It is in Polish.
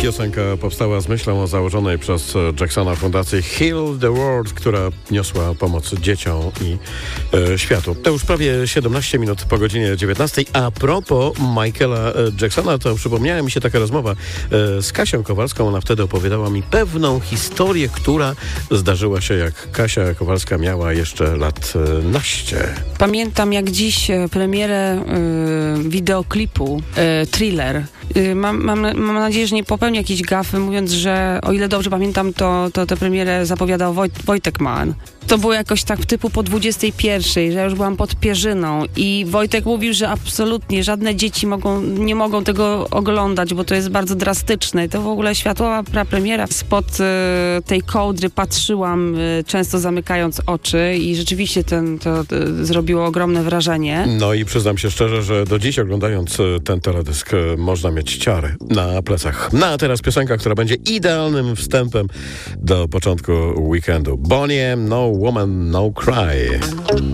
Piosenka powstała z myślą o założonej przez Jacksona fundacji Heal the World, która niosła pomoc dzieciom i światu. To już prawie 17 minut po godzinie 19. A propos Michaela Jacksona, to przypomniała mi się taka rozmowa z Kasią Kowalską. Ona wtedy opowiadała mi pewną historię, która zdarzyła się, jak Kasia Kowalska miała jeszcze lat naście. Pamiętam jak dziś premierę wideoklipu Thriller. Mam nadzieję, że nie popełnię jakiejś gafy, mówiąc, że o ile dobrze pamiętam, to tę premierę zapowiadał Wojtek Mann. To było jakoś tak typu po 21, że ja już byłam pod pierzyną i Wojtek mówił, że absolutnie żadne dzieci nie mogą tego oglądać, bo to jest bardzo drastyczne. I to w ogóle światowa premiera. Spod tej kołdry patrzyłam, często zamykając oczy i rzeczywiście to zrobiło ogromne wrażenie. No i przyznam się szczerze, że do dziś oglądając ten teledysk można mieć ciary na plecach. No a teraz piosenka, która będzie idealnym wstępem do początku weekendu. Bonnie M, No Woman, No Cry.